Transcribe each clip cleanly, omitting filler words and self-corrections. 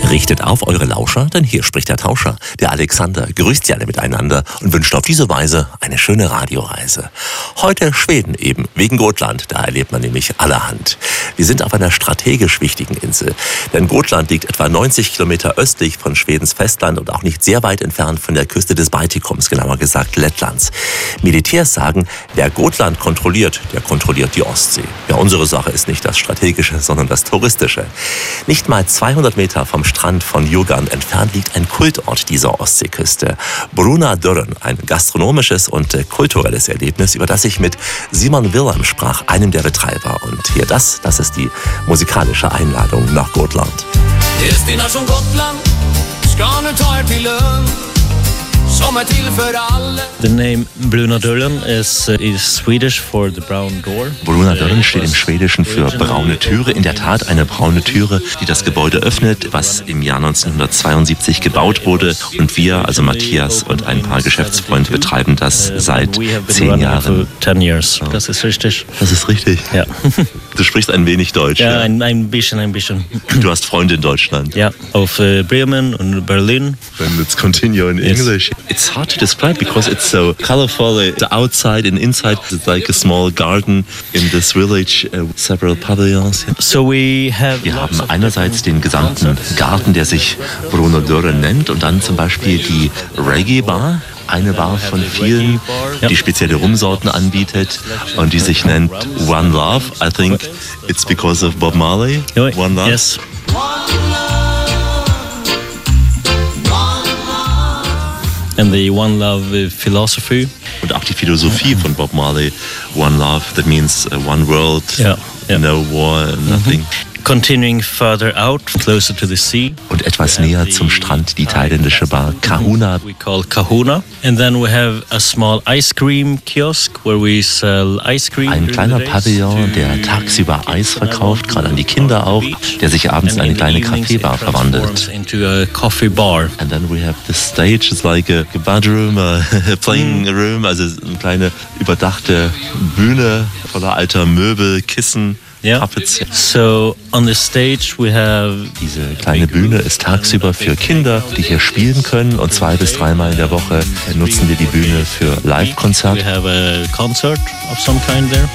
Richtet auf eure Lauscher, denn hier spricht der Tauscher. Der Alexander grüßt sie alle miteinander und wünscht auf diese Weise eine schöne Radioreise. Heute Schweden eben, wegen Gotland, da erlebt man nämlich allerhand. Wir sind auf einer strategisch wichtigen Insel, denn Gotland liegt etwa 90 Kilometer östlich von Schwedens Festland und auch nicht sehr weit entfernt von der Küste des Baltikums, genauer gesagt Lettlands. Militärs sagen, wer Gotland kontrolliert, der kontrolliert die Ostsee. Ja, unsere Sache ist nicht das Strategische, sondern das Touristische. Nicht mal 200 Meter vom Strand von Djurgården entfernt liegt ein Kultort dieser Ostseeküste. Bruna Dörren, ein gastronomisches und kulturelles Erlebnis, über das ich mit Simon Wilhelm sprach, einem der Betreiber. Und hier das ist die musikalische Einladung nach Gotland. Destination Gotland, ska nu ta till Lund. The name Bruna Dörren is Swedish for the brown door. Bruna Dörren steht im Schwedischen für braune Türe. In der Tat eine braune Türe, die das Gebäude öffnet, was im Jahr 1972 gebaut wurde. Und wir, also Matthias und ein paar Geschäftsfreunde, betreiben das seit 10 Jahren. 10 years. Das ist richtig. Das ist richtig? Ja. Du sprichst ein wenig Deutsch. Ja, ein bisschen. Du hast Freunde in Deutschland. Ja, auf Bremen und Berlin. Then let's continue in English. It's hard to describe because it's so colorful. The outside and inside is like a small garden in this village, several pavilions. Wir haben einerseits den gesamten Garten, der sich Bruna Dörren nennt, und dann zum Beispiel die Reggae Bar. Eine Bar von vielen, die spezielle Rumsorten anbietet und die sich nennt One Love. I think it's because of Bob Marley. One Love. Yes. And the One Love philosophy. Und auch die Philosophie von Bob Marley. One Love, that means one world, no war, nothing. Continuing further out, closer to the sea. Und etwas näher zum Strand, die thailändische Bar Kahuna. We call Kahuna. And then we have a small ice cream kiosk where we sell ice cream. Ein kleiner Pavillon, der tagsüber Eis verkauft, gerade an die Kinder auch, der sich abends in eine kleine Kaffeebar verwandelt. Into a coffee bar. And then we have the stage, it's like a bedroom, a playing room, also eine kleine überdachte Bühne voller alter Möbel, Kissen. Puppets. So on the stage we have. Diese kleine Bühne ist tagsüber für Kinder, die hier spielen können, und 2 bis 3 Mal in der Woche nutzen wir die Bühne für Live-Konzerte. We have a concert of some kind there.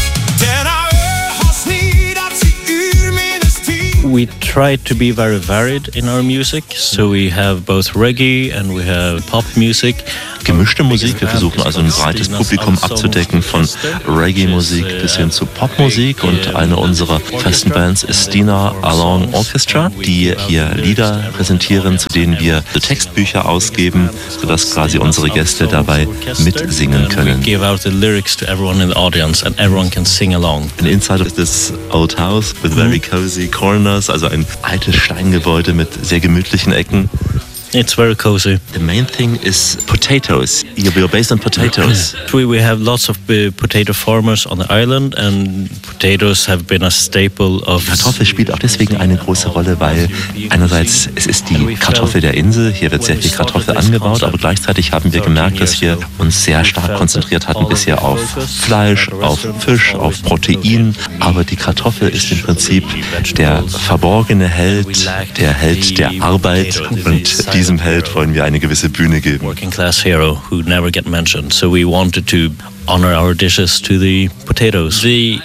We try to be very varied in our music, so we have both reggae and we have pop music. Gemischte Musik, wir versuchen also ein breites Publikum abzudecken, von Reggae-Musik bis hin zu Popmusik, und eine unserer festen Bands ist Stina Along Orchestra, die hier Lieder präsentieren, zu denen wir Textbücher ausgeben, sodass quasi unsere Gäste dabei mitsingen können. We give out the lyrics to everyone in the audience and everyone can sing along. And inside of this old house with very cozy corners, also ein altes Steingebäude mit sehr gemütlichen Ecken. It's very cozy. The main thing is potatoes. You're based on potatoes. We have lots of potato farmers on the island, and potatoes have been a staple of. Kartoffel spielt auch deswegen eine große Rolle, weil einerseits es ist die Kartoffel der Insel. Hier wird sehr viel Kartoffel angebaut, aber gleichzeitig haben wir gemerkt, dass wir uns sehr stark konzentriert hatten bisher auf Fleisch, auf Fisch, auf Protein. Aber die Kartoffel ist im Prinzip der verborgene Held, der Held der Arbeit, und diesem Held wollen wir eine gewisse Bühne geben. Working class hero who never get mentioned. So we wanted to honor our dishes to the potatoes.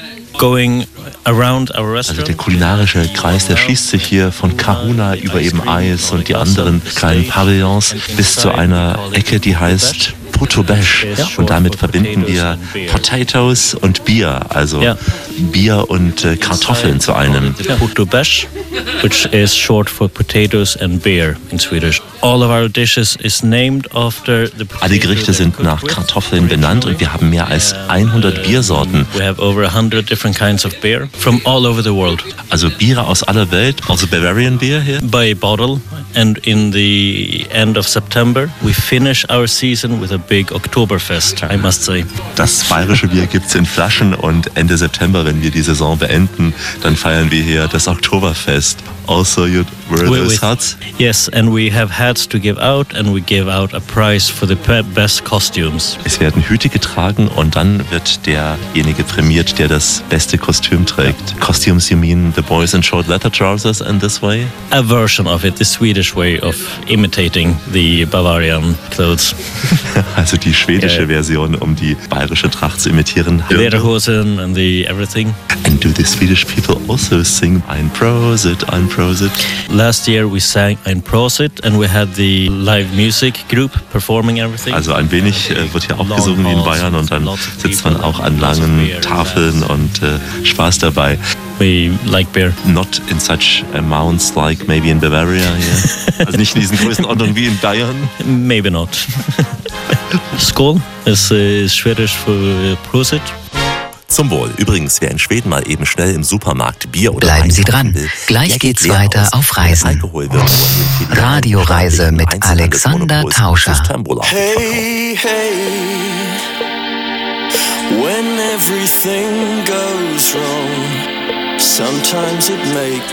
Also der kulinarische Kreis, der schließt sich hier von Kahuna über eben Eis und die anderen kleinen Pavillons bis zu einer Ecke, die heißt Putobesh. Und damit verbinden wir Potatoes und Bier, also Bier und Kartoffeln zu einem. Putobesh, which is short for potatoes and beer in Swedish. All of our dishes is named after the potatoes. Alle Gerichte sind nach Kartoffeln benannt, und wir haben mehr als 100 Biersorten. We have over 100 different kinds of beer from all over the world. Also Biere aus aller Welt, also Bavarian beer here? By bottle, and in the end of September we finish our season with a big Oktoberfest, I must say. Das bayerische Bier gibt's in Flaschen und Ende September, wenn wir die Saison beenden, dann feiern wir hier das Oktoberfest. Also you wear those hats? Yes, and we have hats to give out and we give out a prize for the best costumes. Es werden Hüte getragen und dann wird derjenige prämiert, der das beste Kostüm trägt. Costumes, you mean the boys in short leather trousers in this way? A version of it, the Swedish way of imitating the Bavarian clothes. Also die schwedische Version, um die bayerische Tracht zu imitieren. The lederhosen and the everything. And do the Swedish people also sing Ein Prosit, Ein Prosit? Last year we sang Ein Prosit and we had the live music group performing everything. Also ein wenig wird hier auch gesungen wie in Bayern und dann sitzt man auch an langen Tafeln und Spaß dabei. We like beer. Not in such amounts like maybe in Bavaria, yeah. Also nicht in diesen Größenordnungen wie in Bayern. Maybe not. Skål is Swedish for Prosit. Zum Wohl. Übrigens, wer in Schweden mal eben schnell im Supermarkt Bier oder Bleiben Wein Sie kaufen dran. will, Gleich der geht's geht leer weiter aus. auf Reisen. Alkohol wird nur in Filialen Radioreise mit staatlichen Alexander Einzelhandelsmonopols Tauscher. Systembolaget verkauft. Hey, hey, when everything goes wrong, sometimes it makes